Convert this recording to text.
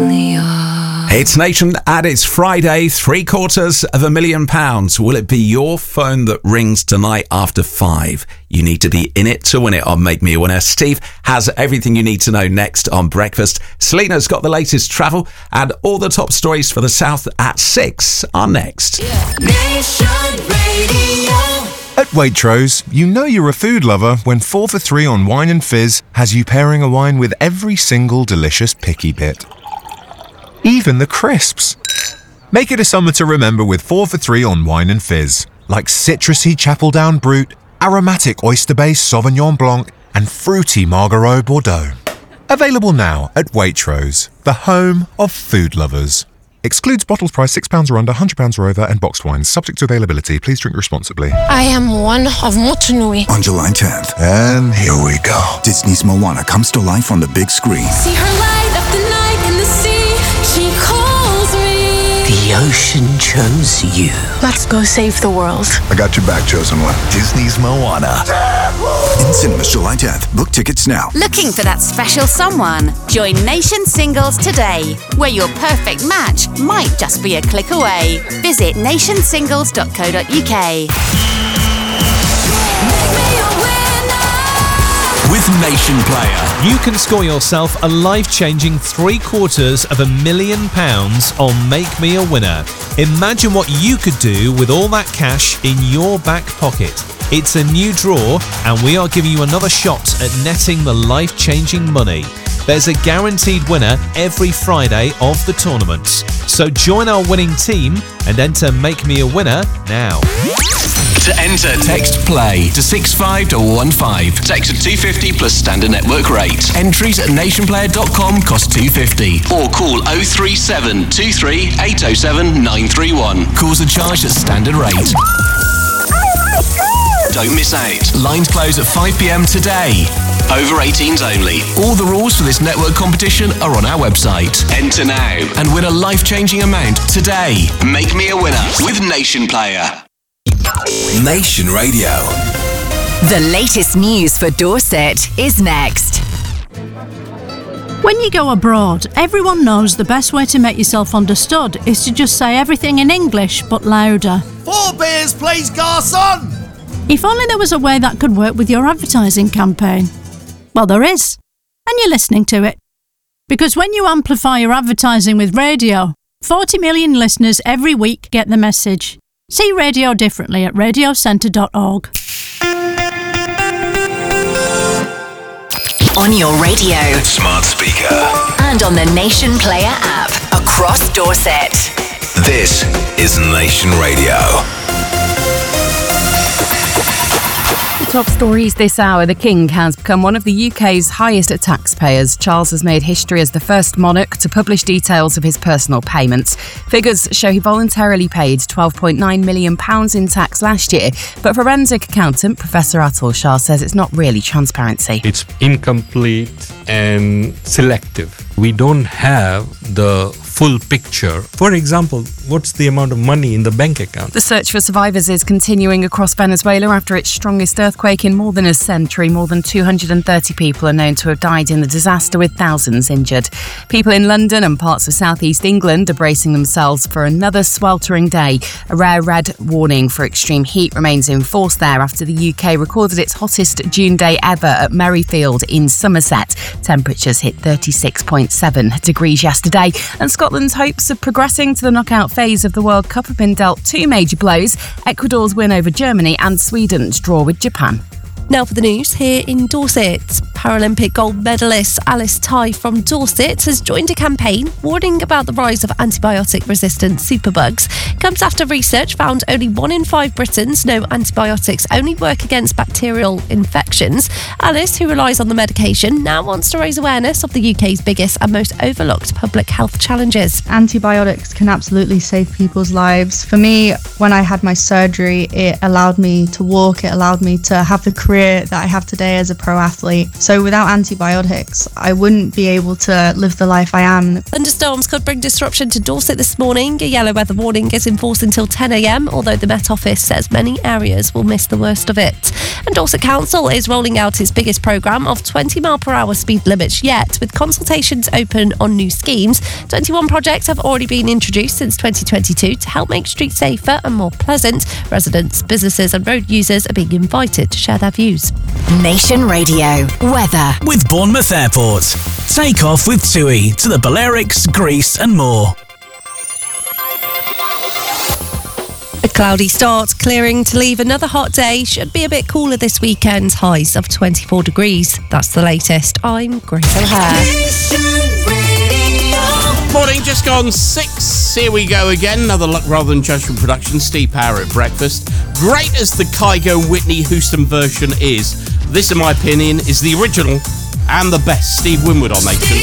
only are. It's Nation and it's Friday, £750,000. Will it be your phone that rings tonight after 5? You need to be in it to win it on Make Me a Winner. Steve has everything you need to know next on Breakfast. Selena's got the latest travel and all the top stories for the South at 6 are next. Nation Radio. At Waitrose, you know you're a food lover when 4 for 3 on wine and fizz has you pairing a wine with every single delicious picky bit. Even the crisps. Make it a summer to remember with 4 for 3 on wine and fizz, like citrusy Chapeldown Brut, aromatic oyster-based Sauvignon Blanc, and fruity Margariot Bordeaux. Available now at Waitrose, the home of food lovers. Excludes bottles priced £6 or under, £100 or over, and boxed wines. Subject to availability. Please drink responsibly. I am one of Motunui. On July 10th. And here we go. Disney's Moana comes to life on the big screen. See her light up the night in the sea. She calls me. The ocean chose you. Let's go save the world. I got your back, chosen one. Disney's Moana. In cinemas July 10th. Book tickets now. Looking for that special someone? Join Nation Singles today, where your perfect match might just be a click away. Visit nationsingles.co.uk. With Nation Player, you can score yourself a life-changing £750,000 on Make Me a Winner. Imagine what you could do with all that cash in your back pocket. It's a new draw, and we are giving you another shot at netting the life-changing money. There's a guaranteed winner every Friday of the tournament. So join our winning team and enter Make Me a Winner now. To enter, text PLAY to 65215. Text at 250 plus standard network rate. Entries at nationplayer.com cost £2.50. Or call 037 23 807 931. Calls are charged at standard rate. Don't miss out. Lines close at 5 p.m. today. Over 18s only. All the rules for this network competition are on our website. Enter now and win a life-changing amount today. Make Me a Winner with Nation Player. Nation Radio. The latest news for Dorset is next. When you go abroad, everyone knows the best way to make yourself understood is to just say everything in English but louder. 4 beers, please, garçon! If only there was a way that could work with your advertising campaign. Well, there is. And you're listening to it. Because when you amplify your advertising with radio, 40 million listeners every week get the message. See radio differently at radiocentre.org. On your radio, Smart speaker. and on the Nation Player app across Dorset. This is Nation Radio. Top stories this hour. The King has become one of the UK's highest taxpayers. Charles has made history as the first monarch to publish details of his personal payments. Figures show he voluntarily paid £12.9 million in tax last year, but forensic accountant Professor Atul Shah says it's not really transparency. It's incomplete and selective. We don't have the full picture. For example, what's the amount of money in the bank account? The search for survivors is continuing across Venezuela after its strongest earthquake in more than a century. More than 230 people are known to have died in the disaster, with thousands injured. People in London and parts of southeast England are bracing themselves for another sweltering day. A rare red warning for extreme heat remains in force there after the UK recorded its hottest June day ever at Merrifield in Somerset. Temperatures hit 36.7 degrees yesterday, and Scotland's hopes of progressing to the knockout phase of the World Cup have been dealt two major blows: Ecuador's win over Germany and Sweden's draw with Japan. Now for the news here in Dorset. Paralympic gold medalist Alice Tighe from Dorset has joined a campaign warning about the rise of antibiotic-resistant superbugs. It comes after research found only 1 in 5 Britons know antibiotics only work against bacterial infections. Alice, who relies on the medication, now wants to raise awareness of the UK's biggest and most overlooked public health challenges. Antibiotics can absolutely save people's lives. For me, when I had my surgery, it allowed me to walk, it allowed me to have the career that I have today as a pro athlete. So So without antibiotics, I wouldn't be able to live the life I am. Thunderstorms could bring disruption to Dorset this morning. A yellow weather warning is in force until 10 a.m, although the Met Office says many areas will miss the worst of it. And Dorset Council is rolling out its biggest programme of 20-mile-per-hour speed limits yet, with consultations open on new schemes. 21 projects have already been introduced since 2022 to help make streets safer and more pleasant. Residents, businesses and road users are being invited to share their views. Nation Radio weather with Bournemouth Airport. Take off with TUI to the Balearics, Greece and more. A cloudy start, clearing to leave another hot day. Should be a bit cooler this weekend. Highs of 24 degrees. That's the latest. I'm Grace O'Hare. Morning, just gone 6. Here we go again. Another Luck Rather Than Judgment production. Steve Power at breakfast. Great as the Kygo Whitney Houston version is, this, in my opinion, is the original and the best Steve Winwood on Nation.